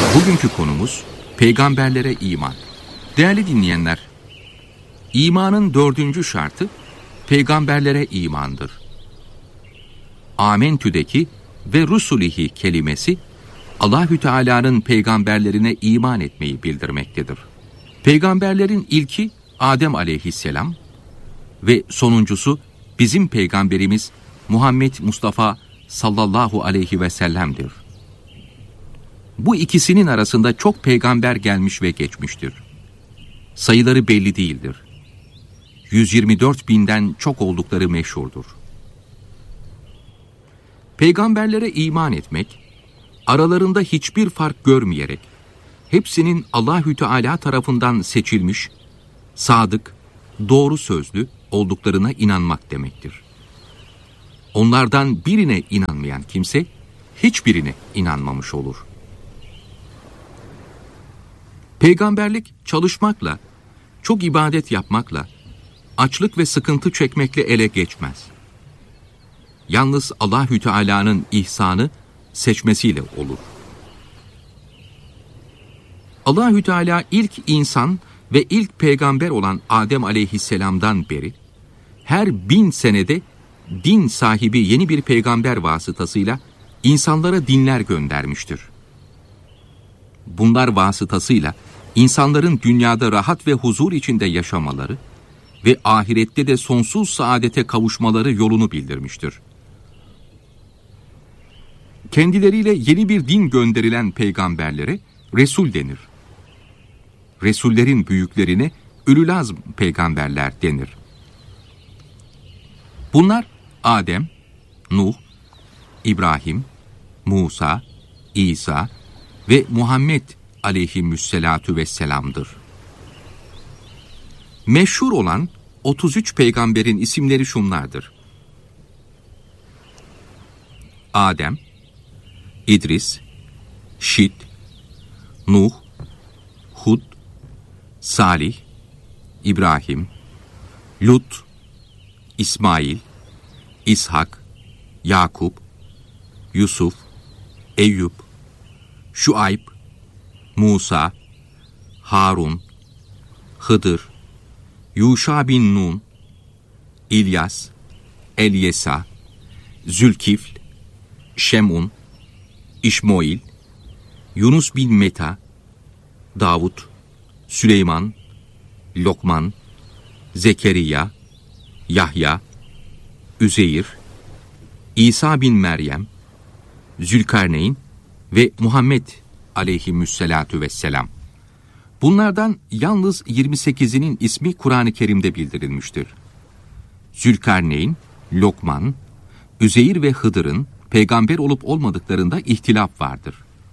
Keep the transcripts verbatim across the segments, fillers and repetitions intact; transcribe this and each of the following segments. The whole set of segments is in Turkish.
Bugünkü konumuz peygamberlere iman. Değerli dinleyenler, imanın dördüncü şartı peygamberlere imandır. Amentü'deki ve rusulihi kelimesi Allahü Teala'nın peygamberlerine iman etmeyi bildirmektedir. Peygamberlerin ilki Adem aleyhisselam ve sonuncusu bizim peygamberimiz Muhammed Mustafa sallallahu aleyhi ve sellem'dir. Bu ikisinin arasında çok peygamber gelmiş ve geçmiştir. Sayıları belli değildir. yüz yirmi dört binden çok oldukları meşhurdur. Peygamberlere iman etmek, aralarında hiçbir fark görmeyerek, hepsinin Allahü Teala tarafından seçilmiş, sadık, doğru sözlü olduklarına inanmak demektir. Onlardan birine inanmayan kimse, hiçbirine inanmamış olur. Peygamberlik çalışmakla, çok ibadet yapmakla, açlık ve sıkıntı çekmekle ele geçmez. Yalnız Allahü Teala'nın ihsanı, seçmesiyle olur. Allahü Teala ilk insan ve ilk peygamber olan Adem aleyhisselam'dan beri, her bin senede din sahibi yeni bir peygamber vasıtasıyla insanlara dinler göndermiştir. Bunlar vasıtasıyla insanların dünyada rahat ve huzur içinde yaşamaları ve ahirette de sonsuz saadete kavuşmaları yolunu bildirmiştir. Kendileriyle yeni bir din gönderilen peygamberlere Resul denir. Resullerin büyüklerine Ülül-Azm peygamberler denir. Bunlar Adem, Nuh, İbrahim, Musa, İsa ve Muhammed aleyhisselatu vesselam'dır. Meşhur olan otuz üç peygamberin isimleri şunlardır: Adem, İdris, Şit, Nuh, Hud, Salih, İbrahim, Lut, İsmail, İshak, Yakup, Yusuf, Eyüp, Şuayb, Musa, Harun, Hıdır, Yuşa bin Nun, İlyas, Elyesa, Zülkifl, Şem'un, İşmoil, Yunus bin Meta, Davud, Süleyman, Lokman, Zekeriya, Yahya, Üzeyir, İsa bin Meryem, Zülkarneyn ve Muhammed aleyhisselatu vesselam. Bunlardan yalnız yirmi sekizinin ismi Kur'an-ı Kerim'de bildirilmiştir. Zülkarneyn, Lokman, Üzeyir ve Hıdır'ın peygamber olup olmadıklarında ihtilaf vardır.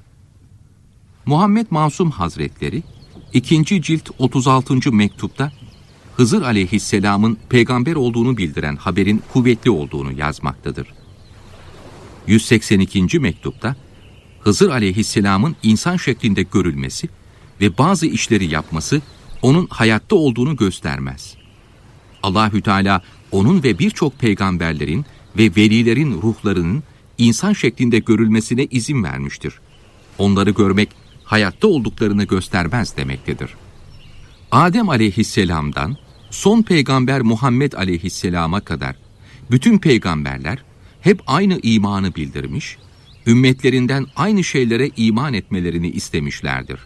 Muhammed Masum Hazretleri ikinci cilt otuz altıncı mektupta Hızır aleyhisselamın peygamber olduğunu bildiren haberin kuvvetli olduğunu yazmaktadır. yüz seksen ikinci mektupta Hızır aleyhisselamın insan şeklinde görülmesi ve bazı işleri yapması onun hayatta olduğunu göstermez. Allahü Teala onun ve birçok peygamberlerin ve velilerin ruhlarının insan şeklinde görülmesine izin vermiştir. Onları görmek hayatta olduklarını göstermez demektedir. Adem aleyhisselamdan son peygamber Muhammed aleyhisselama kadar bütün peygamberler hep aynı imanı bildirmiş, ümmetlerinden aynı şeylere iman etmelerini istemişlerdir.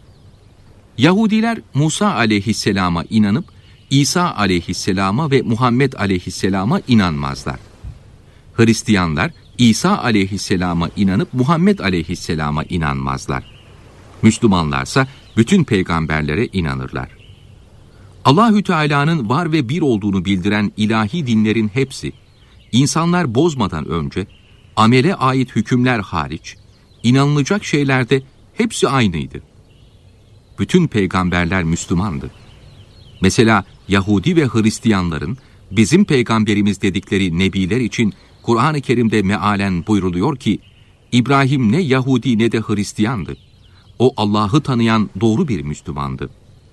Yahudiler Musa aleyhisselama inanıp İsa aleyhisselama ve Muhammed aleyhisselama inanmazlar. Hristiyanlar İsa aleyhisselama inanıp Muhammed aleyhisselama inanmazlar. Müslümanlarsa bütün peygamberlere inanırlar. Allahü Teala'nın var ve bir olduğunu bildiren ilahi dinlerin hepsi, insanlar bozmadan önce, amele ait hükümler hariç, inanılacak şeylerde hepsi aynıydı. Bütün peygamberler Müslümandı. Mesela Yahudi ve Hristiyanların bizim peygamberimiz dedikleri nebiler için Kur'an-ı Kerim'de mealen buyruluyor ki, İbrahim ne Yahudi ne de Hristiyandı. O Allah'ı tanıyan doğru bir Müslümandı.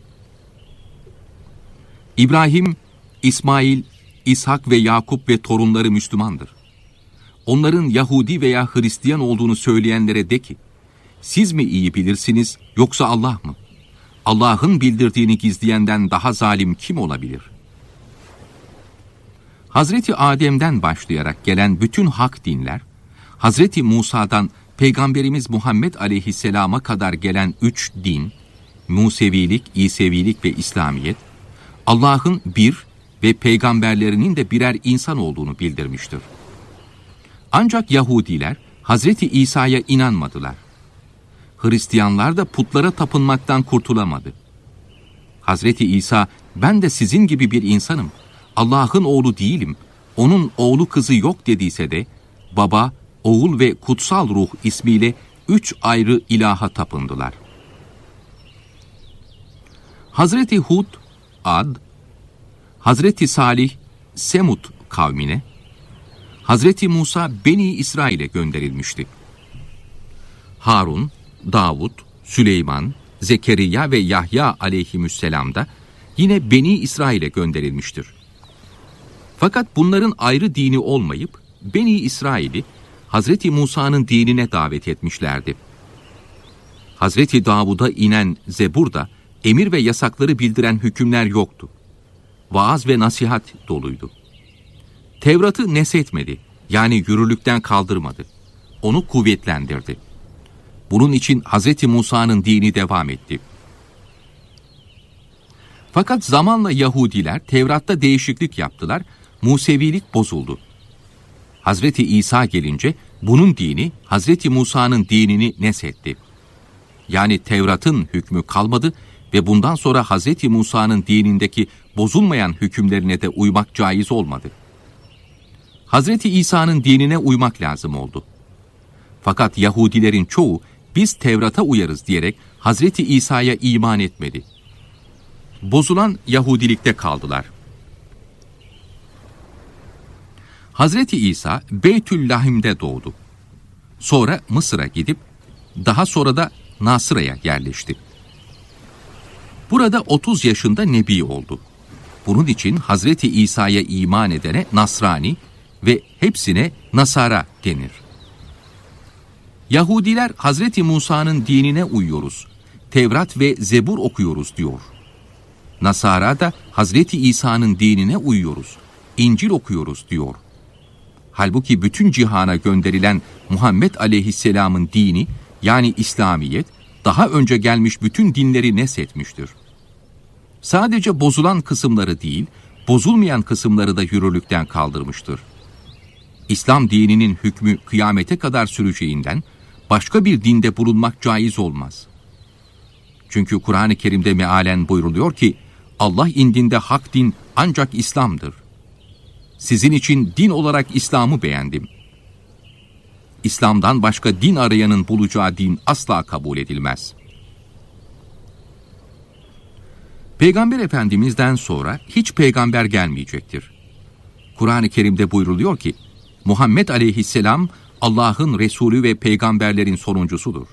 İbrahim, İsmail, İshak ve Yakup ve torunları Müslümandır. Onların Yahudi veya Hristiyan olduğunu söyleyenlere de ki, Siz mi iyi bilirsiniz yoksa Allah mı? Allah'ın bildirdiğini gizleyenden daha zalim kim olabilir? Hazreti Adem'den başlayarak gelen bütün hak dinler, Hazreti Musa'dan Peygamberimiz Muhammed Aleyhisselam'a kadar gelen üç din, Musevilik, İsevilik ve İslamiyet, Allah'ın bir ve peygamberlerinin de birer insan olduğunu bildirmiştir. Ancak Yahudiler Hazreti İsa'ya inanmadılar. Hristiyanlar da putlara tapınmaktan kurtulamadı. Hazreti İsa, ben de sizin gibi bir insanım, Allah'ın oğlu değilim, onun oğlu kızı yok dediyse de, Baba, Oğul ve Kutsal Ruh ismiyle üç ayrı ilaha tapındılar. Hazreti Hud, Ad, Hazreti Salih, Semud kavmine, Hazreti Musa Beni İsrail'e gönderilmişti. Harun, Davud, Süleyman, Zekeriya ve Yahya aleyhisselam da yine Beni İsrail'e gönderilmiştir. Fakat bunların ayrı dini olmayıp Beni İsrail'i Hazreti Musa'nın dinine davet etmişlerdi. Hazreti Davud'a inen Zebur'da emir ve yasakları bildiren hükümler yoktu. Vaaz ve nasihat doluydu. Tevrat'ı neshetmedi, yani yürürlükten kaldırmadı. Onu kuvvetlendirdi. Bunun için Hazreti Musa'nın dini devam etti. Fakat zamanla Yahudiler Tevrat'ta değişiklik yaptılar, Musevilik bozuldu. Hazreti İsa gelince bunun dini Hazreti Musa'nın dinini neshetti. Yani Tevrat'ın hükmü kalmadı ve bundan sonra Hazreti Musa'nın dinindeki bozulmayan hükümlerine de uymak caiz olmadı. Hazreti İsa'nın dinine uymak lazım oldu. Fakat Yahudilerin çoğu biz Tevrat'a uyarız diyerek Hazreti İsa'ya iman etmedi. Bozulan Yahudilikte kaldılar. Hazreti İsa Beytüllahim'de doğdu. Sonra Mısır'a gidip daha sonra da Nasıra'ya yerleşti. Burada otuz yaşında nebi oldu. Bunun için Hazreti İsa'ya iman edene Nasrani ve hepsine Nasara denir. Yahudiler Hazreti Musa'nın dinine uyuyoruz, Tevrat ve Zebur okuyoruz diyor. Nasara da Hazreti İsa'nın dinine uyuyoruz, İncil okuyoruz diyor. Halbuki bütün cihana gönderilen Muhammed Aleyhisselam'ın dini, yani İslamiyet, daha önce gelmiş bütün dinleri neshetmiştir. Sadece bozulan kısımları değil, bozulmayan kısımları da yürürlükten kaldırmıştır. İslam dininin hükmü kıyamete kadar süreceğinden, başka bir dinde bulunmak caiz olmaz. Çünkü Kur'an-ı Kerim'de mealen buyruluyor ki, Allah indinde hak din ancak İslam'dır. Sizin için din olarak İslam'ı beğendim. İslam'dan başka din arayanın bulacağı din asla kabul edilmez. Peygamber Efendimiz'den sonra hiç peygamber gelmeyecektir. Kur'an-ı Kerim'de buyruluyor ki, Muhammed Aleyhisselam Allah'ın Resulü ve peygamberlerin sonuncusudur.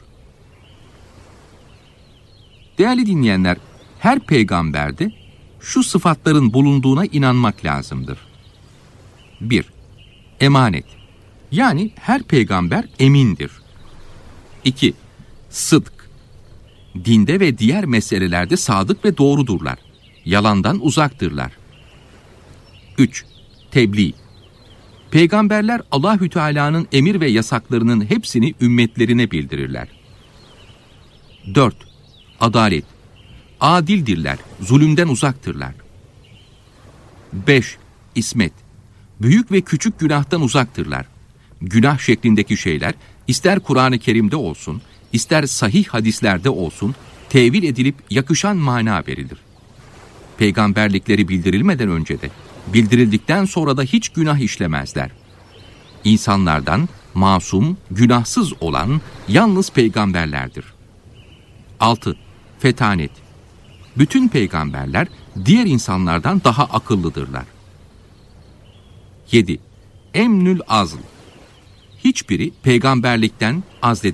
Değerli dinleyenler, her peygamberde şu sıfatların bulunduğuna inanmak lazımdır. bir. Emanet. Yani her peygamber emindir. iki. Sıdk. Dinde ve diğer meselelerde sadık ve doğrudurlar. Yalandan uzaktırlar. üç. Tebliğ. Peygamberler Allahü Teala'nın emir ve yasaklarının hepsini ümmetlerine bildirirler. dört. Adalet. Adildirler, zulümden uzaktırlar. beş. İsmet. Büyük ve küçük günahtan uzaktırlar. Günah şeklindeki şeyler ister Kur'an-ı Kerim'de olsun, ister sahih hadislerde olsun, tevil edilip yakışan mana verilir. Peygamberlikleri bildirilmeden önce de, bildirildikten sonra da hiç günah işlemezler. İnsanlardan masum, günahsız olan yalnız peygamberlerdir. altı. Fetanet. Bütün peygamberler diğer insanlardan daha akıllıdırlar. yedi. Emnül azl. Hiçbiri peygamberlikten azledilmez.